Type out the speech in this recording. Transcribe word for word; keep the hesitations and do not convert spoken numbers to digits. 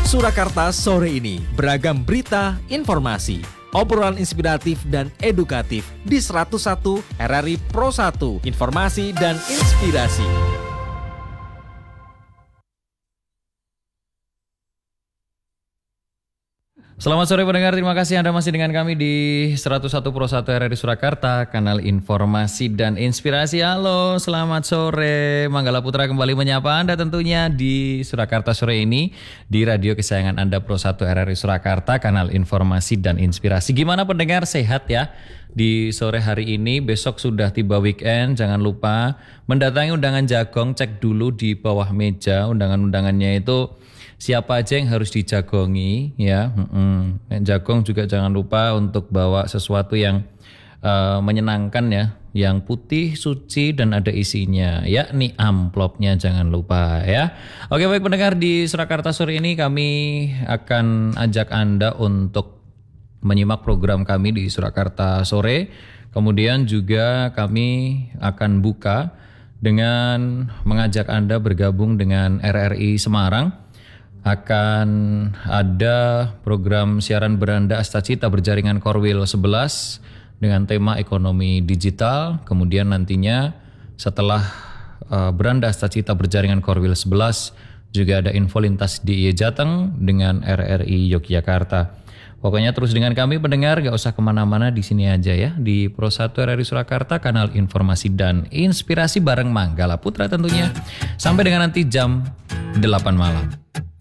Surakarta sore ini beragam berita, informasi, obrolan inspiratif dan edukatif di seratus satu R R I Pro satu, informasi dan inspirasi. Selamat sore pendengar, terima kasih Anda masih dengan kami di seratus satu Pro satu R R I Surakarta, kanal informasi dan inspirasi. Halo, selamat sore. Manggala Putra kembali menyapa Anda tentunya di Surakarta sore ini di radio kesayangan Anda Pro satu R R I Surakarta, kanal informasi dan inspirasi. Gimana pendengar, sehat ya? Di sore hari ini, besok sudah tiba weekend, jangan lupa mendatangi undangan Jagong, cek dulu di bawah meja undangan-undangannya itu siapa aja yang harus dijagongi ya. Mm-mm. Jagong juga jangan lupa untuk bawa sesuatu yang uh, menyenangkan ya, yang putih, suci dan ada isinya, yakni amplopnya jangan lupa ya. Oke baik pendengar, di Surakarta sore ini kami akan ajak Anda untuk menyimak program kami di Surakarta sore. Kemudian juga kami akan buka dengan mengajak Anda bergabung dengan R R I Semarang. Akan ada program siaran beranda Astacita berjaringan Korwil sebelas dengan tema ekonomi digital. Kemudian nantinya setelah uh, beranda Astacita berjaringan Korwil sebelas juga ada info lintas di Jateng dengan R R I Yogyakarta. Pokoknya terus dengan kami pendengar, gak usah kemana-mana, di sini aja ya di Pro satu R R I Surakarta, kanal informasi dan inspirasi bareng Manggala Putra tentunya. Sampai dengan nanti jam delapan malam.